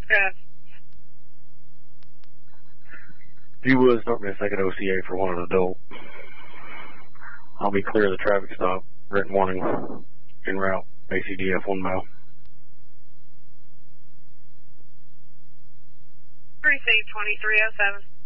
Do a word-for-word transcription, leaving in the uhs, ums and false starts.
Yeah. If you would, start me a second O C A for one adult. I'll be clear of the traffic stop. Written warning. En route. A C D F one mile. Precinct twenty-three oh seven.